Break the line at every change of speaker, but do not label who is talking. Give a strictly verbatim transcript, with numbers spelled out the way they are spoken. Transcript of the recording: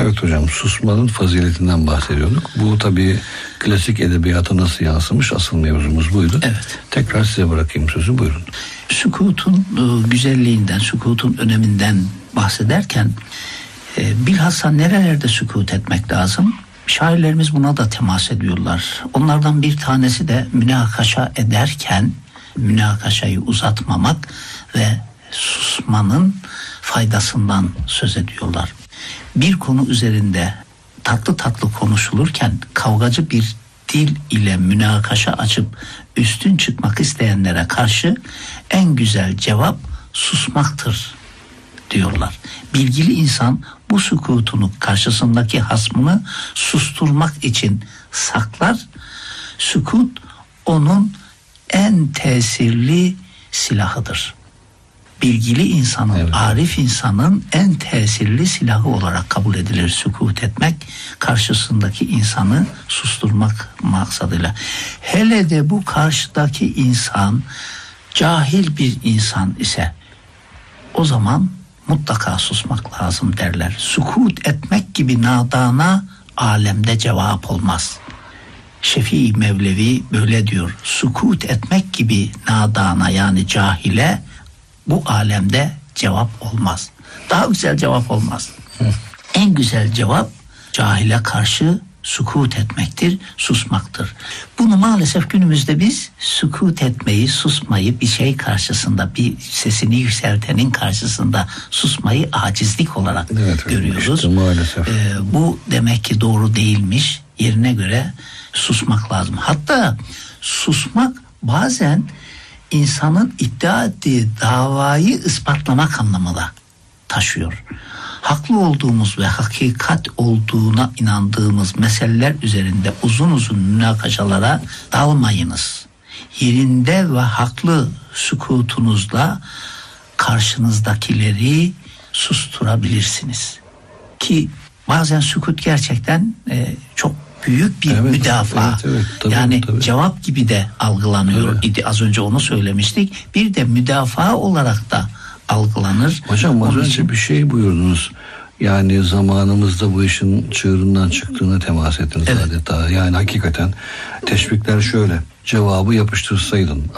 Evet hocam, susmanın faziletinden bahsediyorduk. Bu tabii klasik edebiyata nasıl yansımış, asıl mevzumuz buydu.
Evet.
Tekrar size bırakayım sözü, buyurun.
Sükutun e, güzelliğinden, sükutun öneminden bahsederken e, bilhassa nerelerde sükut etmek lazım? Şairlerimiz buna da temas ediyorlar. Onlardan bir tanesi de münakaşa ederken münakaşayı uzatmamak ve susmanın faydasından söz ediyorlar. Bir konu üzerinde tatlı tatlı konuşulurken kavgacı bir dil ile münakaşa açıp üstün çıkmak isteyenlere karşı en güzel cevap susmaktır diyorlar. Bilgili insan bu sükutunu, karşısındaki hasmını susturmak için saklar. Sükut onun en tesirli silahıdır. Bilgili insanın, evet. arif insanın en tesirli silahı olarak kabul edilir sükut etmek, karşısındaki insanı susturmak maksadıyla. Hele de bu karşıdaki insan cahil bir insan ise o zaman mutlaka susmak lazım derler. Sükut etmek gibi nadana alemde cevap olmaz. Şefii Mevlevi böyle diyor. Sükut etmek gibi nadana, yani cahile bu alemde cevap olmaz. Daha güzel cevap olmaz. Hı. En güzel cevap cahile karşı sükut etmektir, susmaktır. Bunu maalesef günümüzde biz sükut etmeyi, susmayı, bir şey karşısında, bir sesini yükseltenin karşısında susmayı acizlik olarak evet, görüyoruz. Işte, maalesef. Ee, bu demek ki doğru değilmiş. Yerine göre susmak lazım. Hatta susmak bazen insanın iddia ettiği davayı ispatlamak anlamına taşıyor. Haklı olduğumuz ve hakikat olduğuna inandığımız meseleler üzerinde uzun uzun münakaşalara dalmayınız. Yerinde ve haklı sükutunuzla karşınızdakileri susturabilirsiniz. Ki bazen sükut gerçekten e, çok büyük bir evet, müdafaa. Evet, evet, tabii, yani tabii. Cevap gibi de algılanıyor idi. Evet. Az önce onu söylemiştik. Bir de müdafaa olarak da algılanır.
Hocam az
Onun
önce
için...
bir şey buyurdunuz. Yani zamanımızda bu işin çığırından çıktığını temas ettiniz evet. adeta. Yani hakikaten teşvikler şöyle. Cevabı yapıştırsaydın.